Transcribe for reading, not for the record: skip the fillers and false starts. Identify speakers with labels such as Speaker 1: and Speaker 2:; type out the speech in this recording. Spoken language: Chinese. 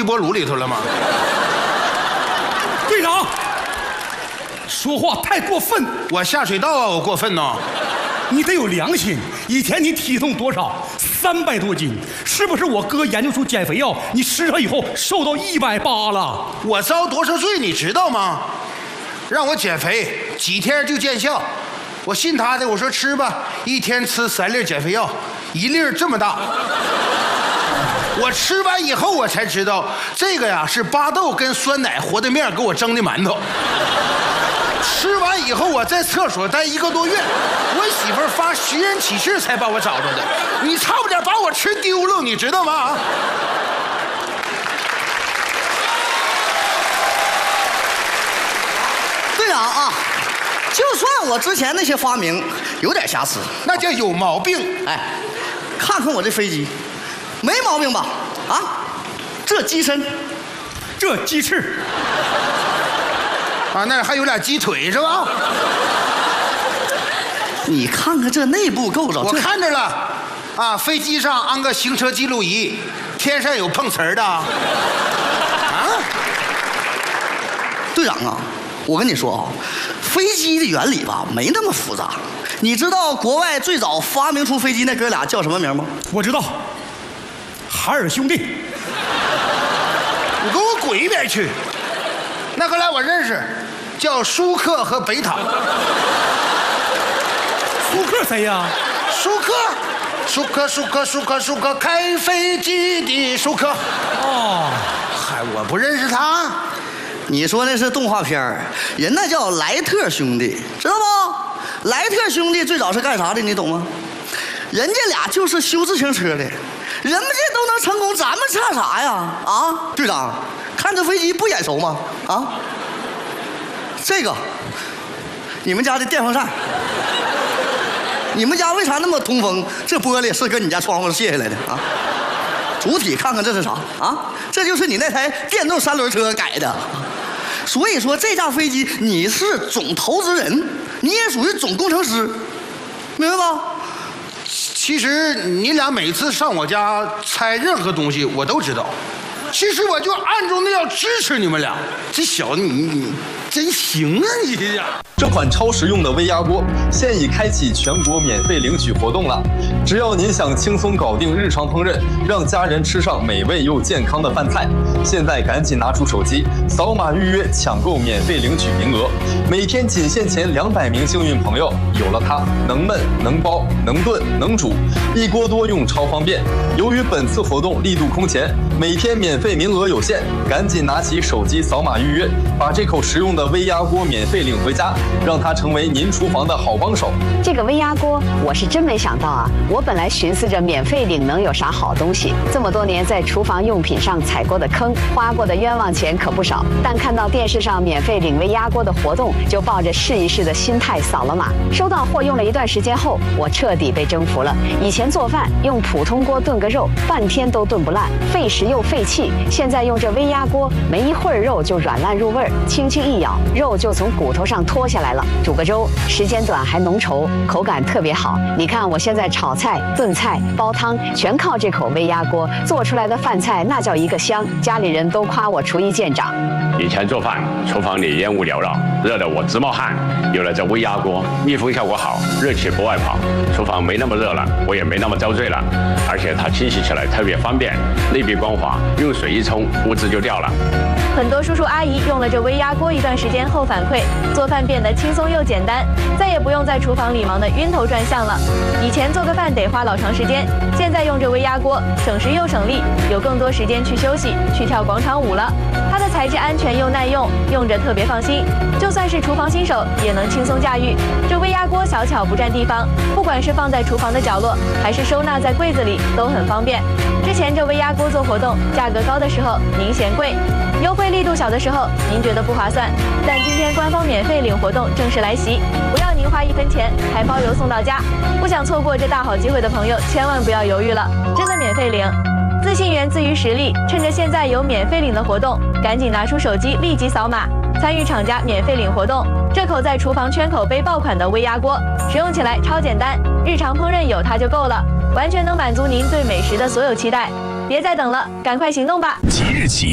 Speaker 1: 微波炉里头了吗？
Speaker 2: 队长，说话太过分！
Speaker 1: 我下水道啊，我过分呢？
Speaker 2: 你得有良心。以前你体重多少？300多斤，是不是我哥研究出减肥药，你吃上以后瘦到180了？
Speaker 1: 我遭多少罪你知道吗？让我减肥几天就见效，我信他的，我说吃吧，一天吃3粒减肥药，1粒这么大。我吃完以后我才知道，这个呀是巴豆跟酸奶和的面给我蒸的馒头。吃完以后我在厕所待1个多月，我媳妇儿发寻人启事才把我找着的。你差不点把我吃丢了，你知道吗？
Speaker 3: 队长啊，就算我之前那些发明有点瑕疵，
Speaker 1: 那叫有毛病。
Speaker 3: 哎，看看我这飞机，没毛病吧？啊，这机身，
Speaker 2: 这鸡翅
Speaker 1: 啊，那还有俩鸡腿是吧？
Speaker 3: 你看看这内部构造，
Speaker 1: 我看着了，啊，飞机上安个行车记录仪，天上有碰瓷儿的。啊，
Speaker 3: 队长啊，我跟你说啊，飞机的原理吧没那么复杂。你知道国外最早发明出飞机那哥俩叫什么名吗？
Speaker 2: 我知道，海尔兄弟。
Speaker 1: 你给我滚一边去！那个来我认识，叫舒克和贝塔。
Speaker 2: 舒克谁呀？
Speaker 1: 舒克，开飞机的舒克。
Speaker 2: 哦，
Speaker 1: 嗨，我不认识他。
Speaker 3: 你说那是动画片儿，人那叫莱特兄弟，知道不？莱特兄弟最早是干啥的？你懂吗？人家俩就是修自行车的，人们这都能成功，咱们差啥呀？啊，队长，看这飞机不眼熟吗？啊，这个，你们家的电风扇，你们家为啥那么通风？这玻璃是跟你家窗户卸下来的啊？主体看看这是啥啊？这就是你那台电动3轮车改的。所以说这架飞机你是总投资人，你也属于总工程师，明白吧？
Speaker 1: 其实你俩每次上我家拆任何东西，我都知道。其实我就暗中的要支持你们俩。这小子你真行啊你这呀！
Speaker 4: 这款超实用的微压锅现已开启全国免费领取活动了。只要您想轻松搞定日常烹饪，让家人吃上美味又健康的饭菜，现在赶紧拿出手机，扫码预约抢购免费领取名额。每天仅限前200名幸运朋友，有了它，能焖能包能炖能煮，一锅多用超方便。由于本次活动力度空前，每天免费名额有限，赶紧拿起手机扫码预约，把这口实用的微压锅免费领回家，让它成为您厨房的好帮手。
Speaker 5: 这个微压锅我是真没想到啊！我本来寻思着免费领能有啥好东西，这么多年在厨房用品上踩过的坑，花过的冤枉钱可不少。但看到电视上免费领微压锅的活动，就抱着试一试的心态扫了码。收到货用了一段时间后，我彻底被征服了。以前做饭用普通锅炖个肉，半天都炖不烂，费时又费气。现在用这微压锅，没一会儿肉就软烂入味儿，轻轻一咬，肉就从骨头上脱下来了。煮个粥，时间短还浓稠，口感特别好。你看我现在炒菜、炖菜、煲汤，全靠这口微压锅做出来的饭菜，那叫一个香。家里人都夸我厨艺见长。
Speaker 6: 以前做饭，厨房里烟雾缭绕，热得我直冒汗。有了这微压锅，密封效果好，热气不外跑，厨房没那么热了，我也没那么遭罪了。而且它清洗起来特别方便，内壁光滑，用水一冲，污渍就掉了。
Speaker 7: 很多叔叔阿姨用了这微压锅一段时间后反馈，做饭变得轻松又简单，再也不用在厨房里忙得晕头转向了。以前做个饭得花老长时间，现在用这微压锅省时又省力，有更多时间去休息、去跳广场舞了。它的材质安全又耐用，用着特别放心，就算是厨房新手也能轻松驾驭。这微压锅小巧不占地方，不管是放在厨房的角落，还是收纳在柜子里，都很方便。之前这微压锅做活动，价格高的时候您嫌贵，优惠力度小的时候您觉得不划算，但今天官方免费领活动正式来袭，不要您花1分钱，还包邮送到家。不想错过这大好机会的朋友，千万不要犹豫了，真的免费领。自信源自于实力，趁着现在有免费领的活动，赶紧拿出手机立即扫码，参与厂家免费领活动。这口在厨房圈口杯爆款的微压锅，使用起来超简单，日常烹饪有它就够了，完全能满足您对美食的所有期待。别再等了，赶快行动吧！
Speaker 8: 即日起